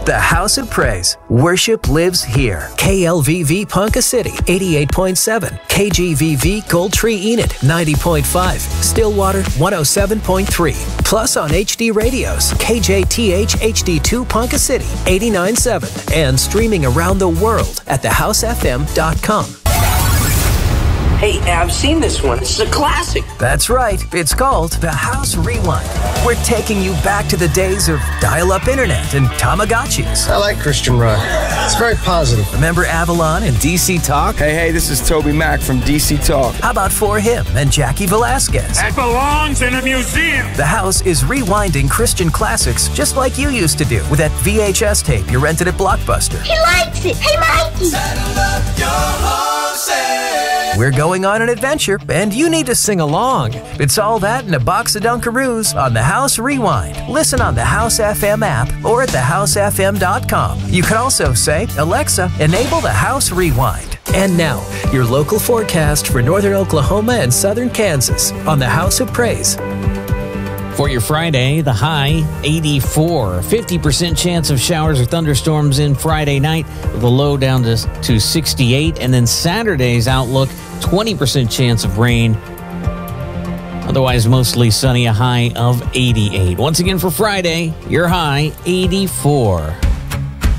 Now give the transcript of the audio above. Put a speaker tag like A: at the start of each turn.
A: The House of Praise. Worship lives here. KLVV Ponca City, 88.7. KGVV Gold Tree Enid, 90.5. Stillwater, 107.3. Plus on HD radios, KJTH HD2 Ponca City, 89.7. And streaming around the world at thehousefm.com.
B: Hey, I've seen this one. This is a classic.
A: That's right. It's called The House Rewind. We're taking you back to the days of dial-up internet and Tamagotchis.
C: I like Christian rock. It's very positive.
A: Remember Avalon and DC Talk?
D: Hey, this is Toby Mac from DC Talk.
A: How about For Him and Jackie Velasquez?
E: That belongs in a museum.
A: The House is rewinding Christian classics just like you used to do with that VHS tape you rented at Blockbuster.
F: He likes it. Hey, Mikey.
G: Saddle up your horses.
A: We're going on an adventure, and you need to sing along. It's all that and a box of Dunkaroos on The House Rewind. Listen on the House FM app or at thehousefm.com. You can also say, Alexa, enable The House Rewind. And now, your local forecast for northern Oklahoma and southern Kansas on The House of Praise.
H: For your Friday, the high 84. 50% chance of showers or thunderstorms in Friday night, with the low down to 68. And then Saturday's outlook, 20% chance of rain. Otherwise, mostly sunny, a high of 88. Once again for Friday, your high 84.